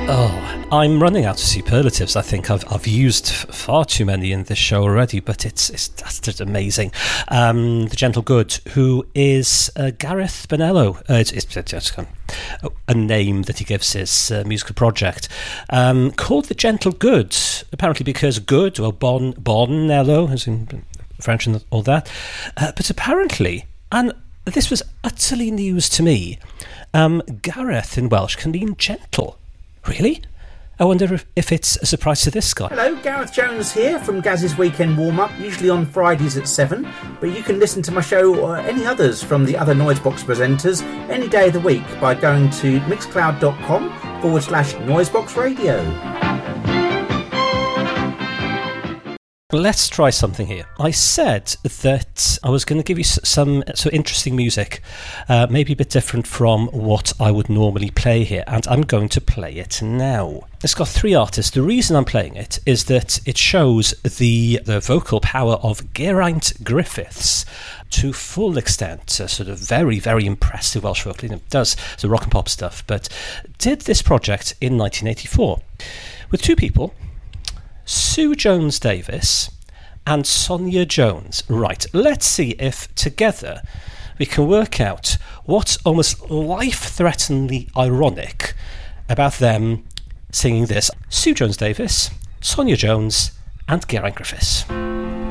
Oh, I'm running out of superlatives. I think I've used far too many in this show already, but it's just amazing. The Gentle Good, who is Gareth Bonello. It's a name that he gives his musical project, called The Gentle Good, apparently because good, or Bonello, as in French and all that. But apparently, and this was utterly news to me, Gareth in Welsh can mean gentle. Really? I wonder if it's a surprise to this guy. Hello, Gareth Jones here from Gaz's Weekend Warm-Up, usually on Fridays at 7, but you can listen to my show or any others from the other Noisebox presenters any day of the week by going to mixcloud.com/Noisebox Radio. Let's try something here. I said that I was going to give you some interesting music, maybe a bit different from what I would normally play here, and I'm going to play it now. It's got 3 artists. The reason I'm playing it is that it shows the vocal power of Geraint Griffiths to full extent. Sort of very, very impressive Welsh vocal. It does the rock and pop stuff, but did this project in 1984 with 2 people, Sue Jones-Davis and Sonia Jones. Right, let's see if together we can work out what's almost life-threateningly ironic about them singing this. Sue Jones-Davis, Sonia Jones and Geraint Griffiths.